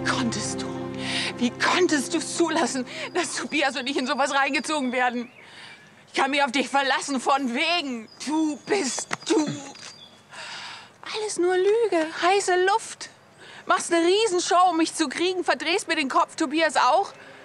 konntest du? Wie konntest du es zulassen, dass Tobias und ich in sowas reingezogen werden? Ich kann mich auf dich verlassen, von wegen. Du bist du. Alles nur Lüge, heiße Luft. Machst eine Riesenshow, um mich zu kriegen, verdrehst mir den Kopf, Tobias auch.